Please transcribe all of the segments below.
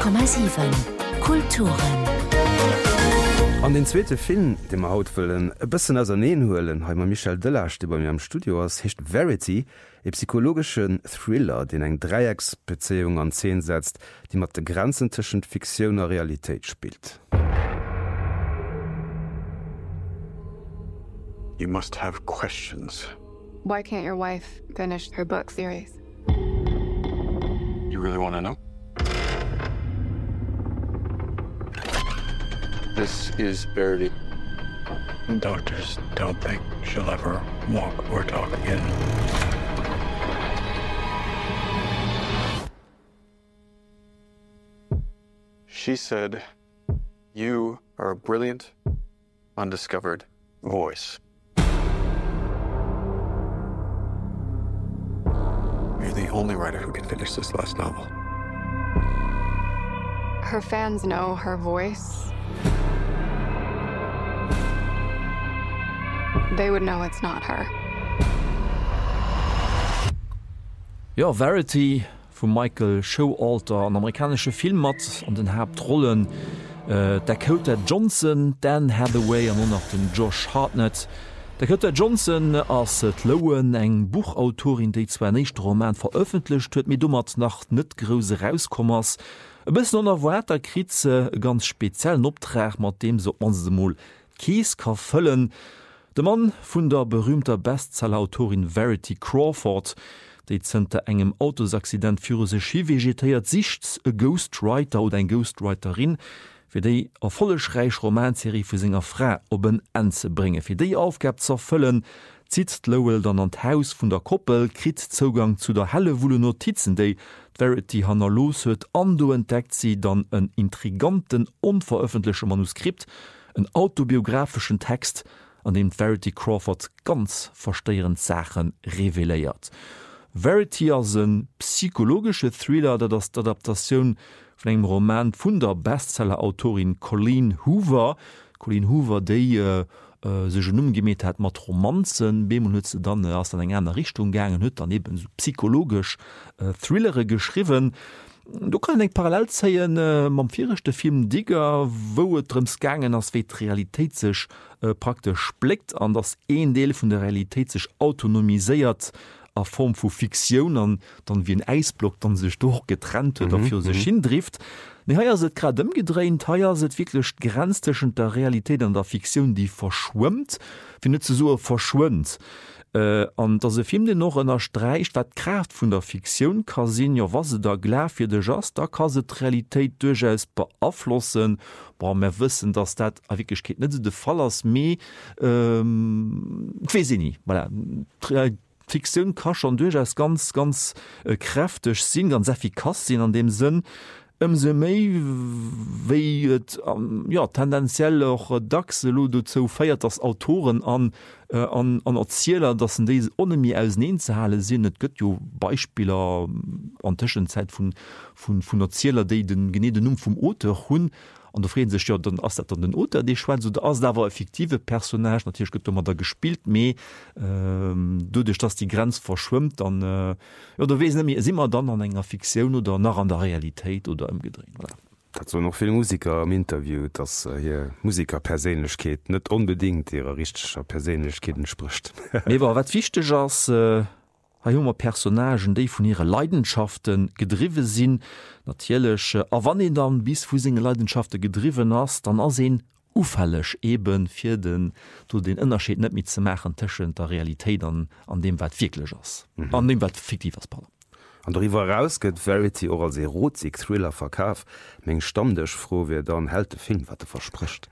100,7 Kulturen. An den zweite Film, den wir haut wollen, ein bisschen als holen, haben wir Michel Delage, der bei mir im Studio ist, heißt Verity, ein psychologischen Thriller, den eine Dreiecksbeziehung an Szene setzt, die mit den Grenzen zwischen Fiktion und Realität spielt. You must have questions. Why can't your wife finish her book series? You really want to know? This is Verity. Doctors don't think she'll ever walk or talk again. She said, you are a brilliant, undiscovered voice. You're the only writer who can finish this last novel. Her fans know her voice. They would know it's not her. Ja, Verity von Michael Showalter, ein amerikanischer Film hat an den Hauptrollen Dakota Johnson, Dan Hathaway und noch den Josh Hartnett. Dakota Johnson als Lowen eng Buchautorin, die zwei nächste Roman veröffentlicht huet, mir dummert nach net große Rauskommers. Bis noch weiter kriegt sie ganz speziellen Optrag, mit dem so uns mal Kies kann füllen. Der Mann von der berühmter Bestsellerautorin Verity Crawford, die zente engem Autosaccident für se vegetiert sichts e Ghostwriter oder ein Ghostwriterin, für die a vollereich Romanserie für senger Frau op een Ende bringe. Für die Aufgabe zu erfüllen, zieht Lowell dann an Haus von der Koppel, kriegt Zugang zu der helle Wolle Notizen, die Verity Hannah los huet, an du entdeckt sie dann einen intriganten, unveröffentlichten Manuskript, einen autobiografischen Text, an dem Verity Crawford ganz verstehend Sachen reveliert. Verity als ein psychologischer Thriller, der das Adaptation von einem Roman von der Bestsellerautorin Colleen Hoover, die sich umgemäht hat mit Romanzen, bemüht dann aus einer anderen Richtung gegangen hat, dann eben so psychologisch Thriller geschrieben. Du kannst eng parallel zeien mam vierchte Film Digger, wo et drums gangen ass wie d Realität sech praktisch blickt an das een Deel vun der Realität sech autonomiséiert a Form vu Fiktion an dann wie ein Eisblock dann sech doch getrennt oder fir sech hindrift. Ne haier se grad gedreht, haier se wirklich grenztschen der Realität an der Fiktion, die verschwimmt, findet ze so verschwunt. An dat se film den noch ënner streicht wat Kraft vun der Fiktion kann sinn ja was se da glä fir de Jas, da kann se Realität duches beaflossen, mir wissen, dass dat awiket net de Fall ass mé nie. Fiktion kann schon duches ganz ganz kräftig sinn, ganz effikaz sinn an dem Sinn. Se méi wéi et tendenziell och Dachselo zo feiert as Autoren an Erzieler, dat se déi onmi aus neen ze hale sinn. Et gëtt jo Beispieler an Tëschenzeit vun Erzieler, déi den geneden vum Oter hunn, an der Frieden sech ja dann ass dat an den Oter déi schwint, so ass dawer effektive Personage, natürlich gëtt man da gespielt méi dudech dats die Grenz verschwimmt, dann der wesen immer dann an enger Fiktion oder nach an der Realität oder gedreht. Voilà. Dazu noch viele Musiker am Interview, dass hier Musiker Persönlichkeit nicht unbedingt ihrer richtiger Persönlichkeit entspricht. Aber was wichtig ist, junge Personagen, die von ihren Leidenschaften gedriven sind, natürlich, wenn ihr dann bis zu seine Leidenschaften gedriven hast, dann ist ihn auffällig eben für den Unterschied nicht mit zu machen zwischen der Realität an dem, was wirklich ist, an dem, was fiktiv ist. An darüber raus geht Verity auch als Erotik-Thriller verkauf. Meng stammdech froh, wie dann hält der Film, was er verspricht.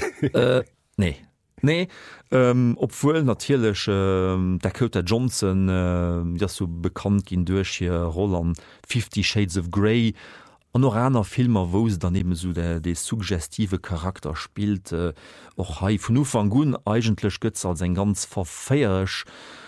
Nee, obwohl natürlich Dakota Johnson ja so bekannt ging durch hier Roland 50 Shades of Grey und noch einer Filmer, wo es dann eben so der suggestive Charakter spielt, auch von Anfang an eigentlich gibt's als ein ganz verfeierisch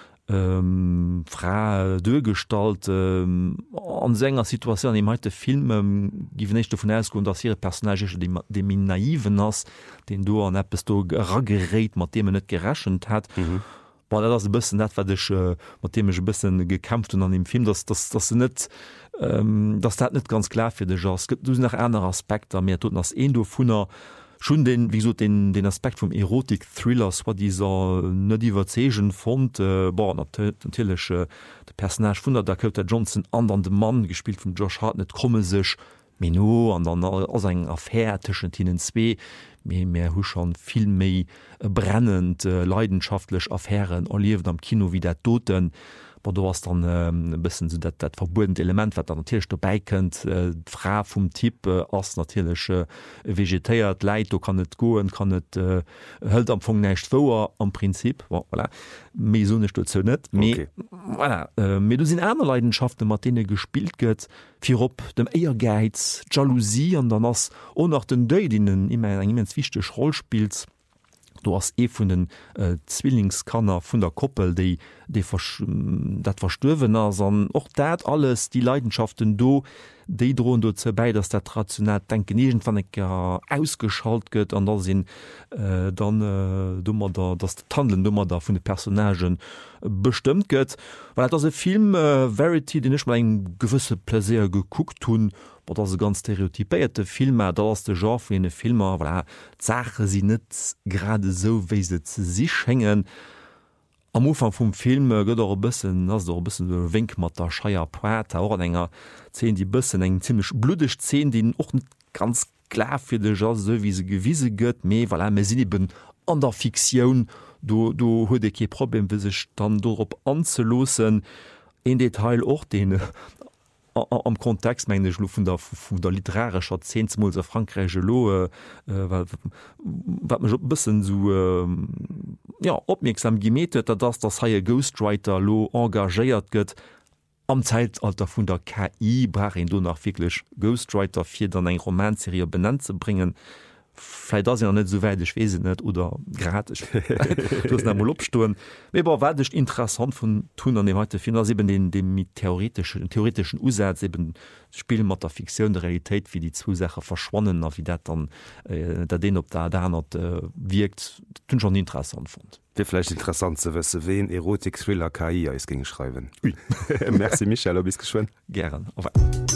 Frau durchgestalt an senger Situation im heute Film gi nicht davon ausgehen, dass ihre Personage dem naiven ass, den du an App du gerät, mit dem net gerechnet hat. das bisschen net mat dem ich bisschen gekämpft und an dem Film das net das dat net ganz klar für de Genre. Es gibt du nach einer Aspekt mir tut das du vunner schon den Aspekt vom Erotik-Thrillers war dieser Nediverzegen fand natürlich der Personage von der Dakota Johnson anderen dem Mann gespielt von Josh Hartnett komme sich Mino an dann aus eng Affäre zwischen ihnen zwei mehr hu schon viel méi brennend leidenschaftlich Affären erlebt am Kino wie der Toten. Aber du hast dann bisschen so dat verbundene Element wat natürlich dabei könnt Fra vom Typ ass natürlich vegetéiert Leiit du kann net go kann net hölt am Fong nächt vor am Prinzip me so nicht net me du sind einer Leidenschaften Martine gespielt gött fir op dem Ehrgeiz Jalousie an dann ass on nach den Deidinnen immer eng immens wichtig Rolle spielt. Du hast vun den Zwillingskanner vun der Koppel dat verstöwen och dat alles die Leidenschaften déi drohen du zerbei, dats der traditionell denken van ausgeschalt gëtt an der sinn dann dummer das Tandeln dummer da vun de Personagen bestimmt gëtt, weil dat se Film Verity den ich mal eng gewisse Pläsier geguckt hun, dat se ganz stereotypéierte Filme, da ass de Genre vu ene Filmer voilà, Sache sie net gerade so wéi se ze sich hängen. Am Ufang vum Film gëtt bisssen ass bisssen wink mat der Scheier Poet an enger 10 die bisssen eng ziemlich blutech 10 die och ganz klar fir de Genre so wie se gewiese gëtt méi weil me sinn ben an der Fiktionun du huet ke Problem wie sech dann dorop anzelosen en Detail och den am Kontext meine ich von der literarischer 10 Frankreich lo wat mich bisschen so opmerksam gemetet, dass das haie Ghostwriter lo engagiert gött am Zeitalter vun der KI brach du nach wirklich Ghostwriter fir dann eng Romanserie benannt zu bringen. Vielleicht das ja net so weidech wese net oder gratis opstuen. Weber warch interessant vun tun an dem heute Film den mit theoretischen Usatz spielen mat der Fiktion der Realität wie die Zusache verschwonnen wie dat dann den op der wirkt tun schon interessant fand. Vielleicht interessant ze wesse wen Erotik Thriller KI is ging schreiben. Merci Michael, bis geschwen. Gern.